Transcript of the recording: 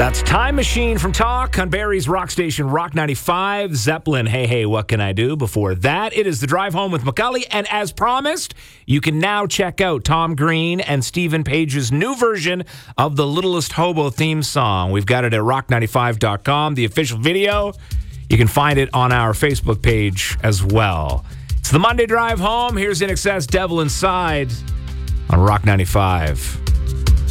That's Time Machine from Talk on Barrie's Rock Station, Rock 95. Zeppelin, Hey, Hey, What Can I Do? Before that, it is The Drive Home with McCully. And as promised, you can now check out Tom Green and Stephen Page's new version of the Littlest Hobo theme song. We've got it at rock95.com, the official video. You can find it on our Facebook page as well. It's the Monday Drive Home. Here's INXS Devil Inside on Rock 95.